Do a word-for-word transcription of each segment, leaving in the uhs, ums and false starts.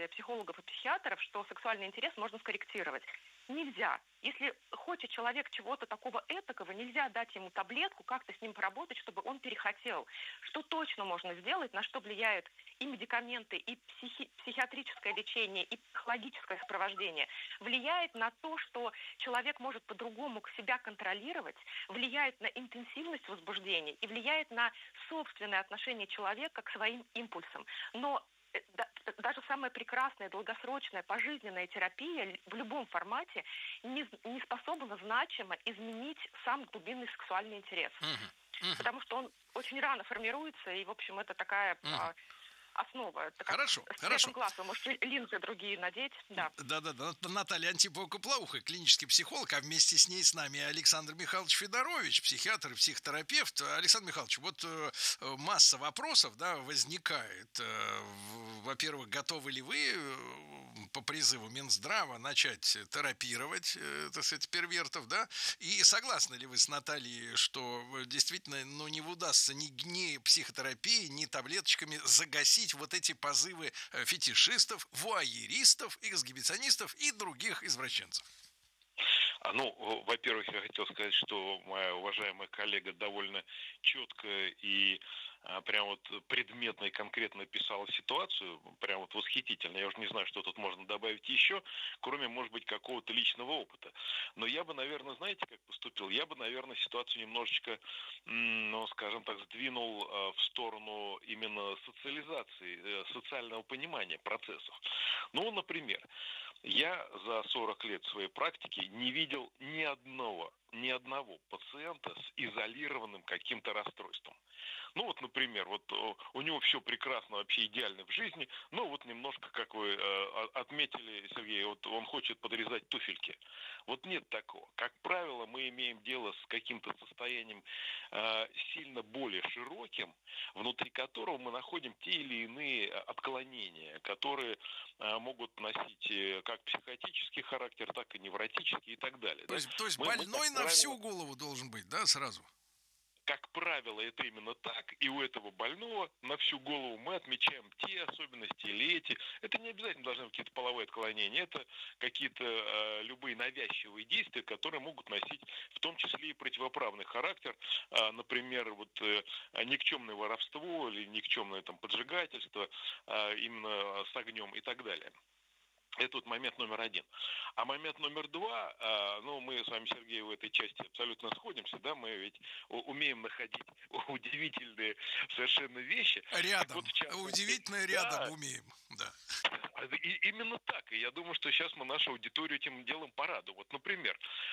психологов и психиатров, что сексуальный интерес можно скорректировать. Нельзя. Если хочет человек чего-то такого этакого, нельзя дать ему таблетку, как-то с ним поработать, чтобы он перехотел. Что точно можно сделать, на что влияют и медикаменты, и психи- психиатрическое лечение, и психологическое сопровождение, влияет на то, что человек может по-другому себя контролировать, влияет на интенсивность возбуждения и влияет на собственное отношение человека к своим импульсам. Но даже самая прекрасная, долгосрочная, пожизненная терапия в любом формате не, не способна значимо изменить сам глубинный сексуальный интерес. Угу, угу. Потому что он очень рано формируется, и, в общем, это такая... Угу. основа. Это хорошо, как хорошо. Глаз, вы можете линзы другие надеть. Да. Да-да-да. Наталья Антипова-Куплауха, клинический психолог, а вместе с ней с нами Александр Михайлович Федорович, психиатр и психотерапевт. Александр Михайлович, вот э, масса вопросов, да, возникает. Э, во-первых, готовы ли вы э, по призыву Минздрава начать терапировать, э, так сказать, первертов, да? И согласны ли вы с Натальей, что действительно, ну, не удастся ни, ни психотерапией, ни таблеточками загасить вот эти позывы фетишистов, вуайеристов, эксгибиционистов и других извращенцев? Ну, во-первых, я хотел сказать, что моя уважаемая коллега довольно четко и а, прям вот предметно и конкретно описала ситуацию, прям вот восхитительно. Я уже не знаю, что тут можно добавить еще, кроме, может быть, какого-то личного опыта. Но я бы, наверное, знаете, как поступил? Я бы, наверное, ситуацию немножечко, ну, скажем так, сдвинул а, в сторону именно социализации, социального понимания процессов. Ну, например, я за сорок лет своей практики не видел ни одного, ни одного пациента с изолированным каким-то расстройством. Ну вот, например, вот у него все прекрасно, вообще идеально в жизни, но вот немножко, как вы э, отметили, Сергей, вот он хочет подрезать туфельки. Вот нет такого. Как правило, мы имеем дело с каким-то состоянием э, сильно более широким, внутри которого мы находим те или иные отклонения, которые э, могут носить э, как психотический характер, так и невротический и так далее. То да? есть, то есть мы, больной мы, на правило, всю голову должен быть, да, сразу? Как правило, это именно так, и у этого больного на всю голову мы отмечаем те особенности или эти. Это не обязательно должны быть какие-то половые отклонения, это какие-то э, любые навязчивые действия, которые могут носить в том числе и противоправный характер, э, например, вот э, никчемное воровство или никчемное там поджигательство э, именно с огнем и так далее. Это вот момент номер один. А момент номер два, э, ну, мы с вами, Сергей, в этой части абсолютно сходимся, да, мы ведь умеем находить удивительные совершенно вещи. Рядом. Вот, частности, удивительно рядом да, умеем, да. И именно так. И я думаю, что сейчас мы нашу аудиторию этим делом порадуем. Вот, например,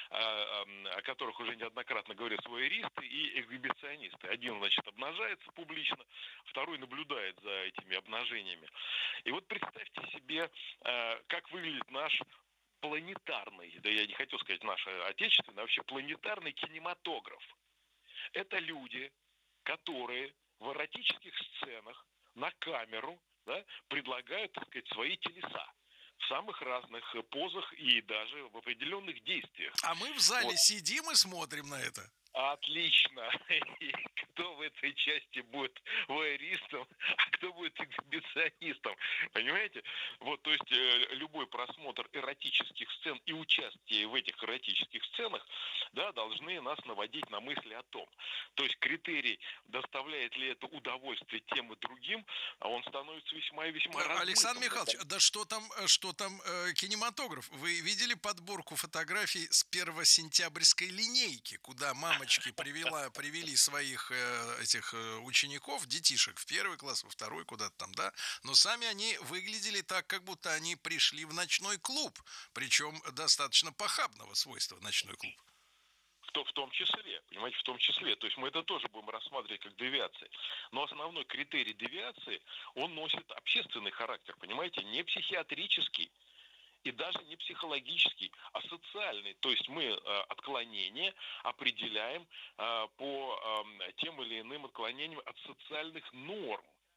о которых уже неоднократно говорят вуайеристы и эксгибиционисты. Один, значит, обнажается публично, второй наблюдает за этими обнажениями. И вот представьте себе, как выглядит наш планетарный, да я не хотел сказать наш отечественный, а вообще планетарный кинематограф. Это люди, которые в эротических сценах на камеру, да, предлагают, так сказать, свои телеса в самых разных позах и даже в определенных действиях. А мы в зале вот. сидим и смотрим на это. Отлично. И кто в этой части будет вуайеристом, а кто будет эксгибиционистом. Понимаете? Вот, то есть э, любой просмотр эротических сцен и участие в этих эротических сценах, да, должны нас наводить на мысли о том. То есть критерий, доставляет ли это удовольствие тем и другим, он становится весьма и весьма размытым. Александр Михайлович, да что там, что там э, кинематограф? Вы видели подборку фотографий с первосентябрьской линейки, куда мама привела, привели своих э, этих э, учеников, детишек в первый класс, во второй куда-то там, да, но сами они выглядели так, как будто они пришли в ночной клуб, причем достаточно похабного свойства ночной клуб. В, то, в том числе, понимаете, в том числе. То есть мы это тоже будем рассматривать как девиации. Но основной критерий девиации, он носит общественный характер, понимаете, не психиатрический. И даже не психологический, а социальный. То есть мы э, отклонения определяем э, по э, тем или иным отклонениям от социальных норм.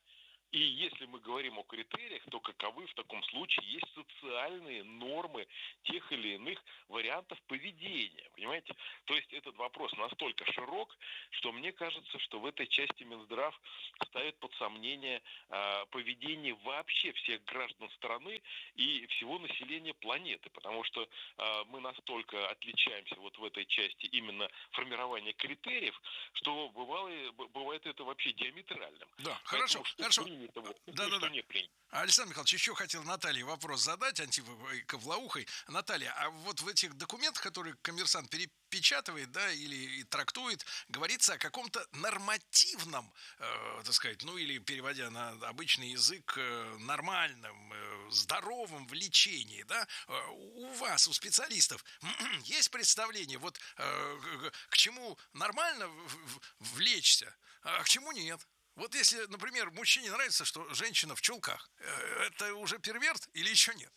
И если мы говорим о критериях, то каковы в таком случае есть социальные нормы тех или иных вариантов поведения, понимаете? То есть этот вопрос настолько широк, что мне кажется, что в этой части Минздрав ставит под сомнение э, поведение вообще всех граждан страны и всего населения планеты, потому что э, мы настолько отличаемся вот в этой части именно формирования критериев, что бывало, бывает это вообще диаметральным. Да, Поэтому хорошо, что хорошо. принято, вот, Да, да, что да. не принято. Александр Михайлович, еще хотел Наталье вопрос задать, Антиповой Ковлоухой. Наталья, а вот в этих документах, которые коммерсант перепечатывает, да, или трактует, говорится о каком-то нормативном, э, так сказать, ну или переводя на обычный язык, э, нормальном, э, здоровом влечении, да? Э, у вас, у специалистов, есть представление, вот э, к чему нормально в- в- влечься, а к чему нет? Вот если, например, мужчине нравится, что женщина в чулках, э, это уже перверт или еще нет?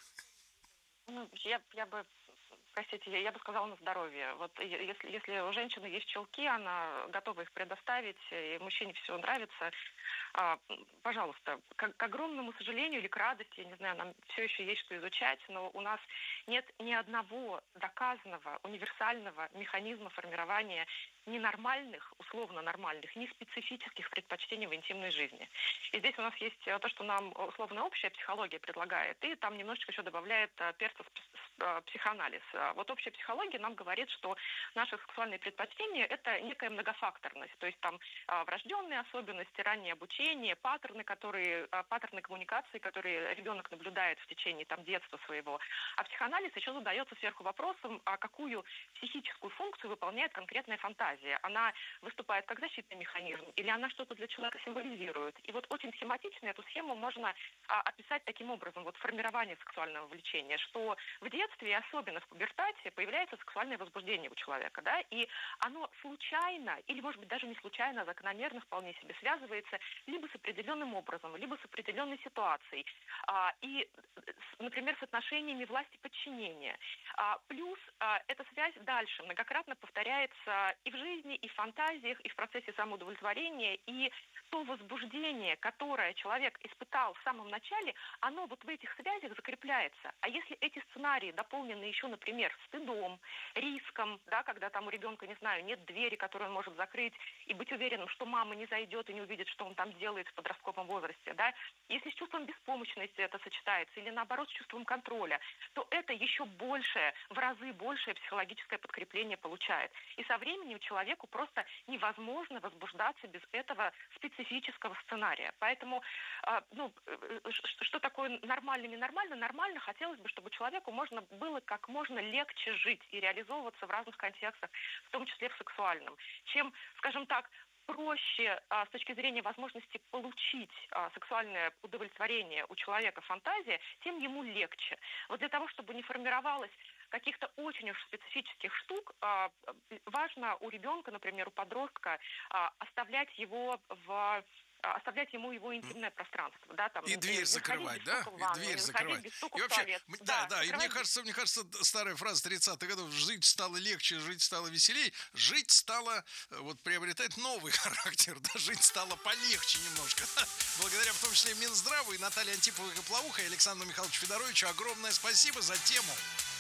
Ну, я, я бы, простите, я, я бы сказала на здоровье. Вот е- если, если у женщины есть челки, она готова их предоставить, и мужчине все нравится, а, пожалуйста, к, к огромному сожалению или к радости, я не знаю, нам все еще есть что изучать, но у нас нет ни одного доказанного универсального механизма формирования ненормальных, условно нормальных, не специфических предпочтений в интимной жизни. И здесь у нас есть э, то, что нам условно общая психология предлагает, и там немножечко еще добавляет э, перца с- с- э, психоанализ. А Вот общая психология нам говорит, что наши сексуальные предпочтения – это некая многофакторность, то есть там а, врожденные особенности, раннее обучение, паттерны, которые, а, паттерны коммуникации, которые ребенок наблюдает в течение там, детства своего. А психоанализ еще задается сверху вопросом, а какую психическую функцию выполняет конкретная фантазия. Она выступает как защитный механизм или она что-то для человека символизирует. И вот очень схематично эту схему можно а, описать таким образом. Вот формирование сексуального влечения, что в детстве, и особенно в пубертате, появляется сексуальное возбуждение у человека, да, и оно случайно, или, может быть, даже не случайно, а закономерно вполне себе связывается либо с определенным образом, либо с определенной ситуацией. А, и, с, например, с отношениями власти подчинения. А, плюс а, эта связь дальше многократно повторяется и в жизни, и в фантазиях, и в процессе самоудовлетворения, и то возбуждение, которое человек испытал в самом начале, оно вот в этих связях закрепляется. А если эти сценарии дополнены еще, например, стыдом, риском, да, когда там у ребенка, не знаю, нет двери, которую он может закрыть, и быть уверенным, что мама не зайдет и не увидит, что он там делает в подростковом возрасте, да, если с чувством беспомощности это сочетается, или наоборот с чувством контроля, то это еще большее, в разы большее психологическое подкрепление получает. И со временем человеку просто невозможно возбуждаться без этого специфического сценария. Поэтому, э, ну, э, ш- что такое нормально, ненормально? Нормально хотелось бы, чтобы человеку можно было как можно легче жить и реализовываться в разных контекстах, в том числе в сексуальном, чем, скажем так, проще а, с точки зрения возможности получить а, сексуальное удовлетворение у человека фантазия, тем ему легче. Вот для того, чтобы не формировалось каких-то очень уж специфических штук, а, важно у ребенка, например, у подростка, а, оставлять его в оставлять ему его интимное пространство, да, там, И не, дверь не заходить закрывать, без да? стука в И ванну, дверь не заходить закрывать. без стука И в вообще, туалет. м- да, да, и мне закрывать кажется, мне кажется, д- старая фраза тридцатых годов: жить стало легче, жить стало веселей, жить стало, э, вот, приобретать новый характер, да, жить стало полегче немножко. Благодаря в том числе Минздраву и Наталье Антиповой Ковлоухой и Александру Михайловичу Федоровичу огромное спасибо за тему.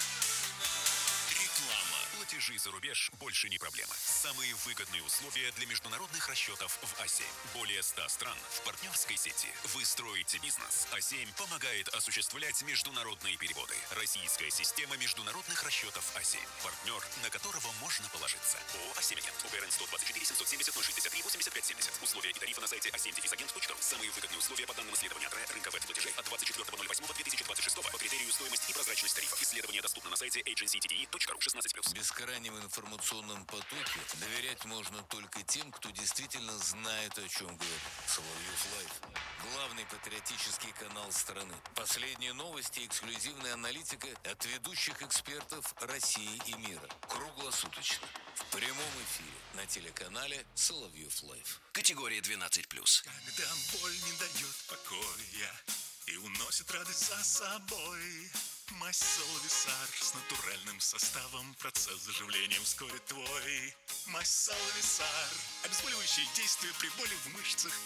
Реклама. Платежи за рубеж больше не проблема. Самые выгодные условия для международных расчетов в А семь. Более ста стран в партнерской сети. Вы строите бизнес. А семь помогает осуществлять международные переводы. Российская система международных расчетов А семь. Партнер, на которого можно положиться. ООО «А семь Агент». ОГРН сто двадцать четыре семьсот семьдесят ноль шестьдесят три восемьдесят пять семьдесят. Условия и тарифы на сайте а семь агент точка ру. Самые выгодные условия по данным исследования АТРЭ рынка веб-платежей от двадцать четвёртого ноль восьмого две тысячи двадцать шестого по критерию стоимость и прозрачность тарифов. Исследование доступно на сайте эйдженси ти ди и точка ру шестнадцать плюс. В бескрайнем информационном потоке доверять можно только тем, кто действительно знает, о чем говорит. Соловьев Лайв. Главный патриотический канал страны. Последние новости и эксклюзивная аналитика от ведущих экспертов России и мира. Круглосуточно. В прямом эфире на телеканале Соловьев Лайв. Категория двенадцать плюс. Когда боль не дает покоя и уносит радость за собой, мазь Солвисар с натуральным составом процесс заживления ускорит твой. Мазь Солвисар. Обезболивающее действие при боли в мышцах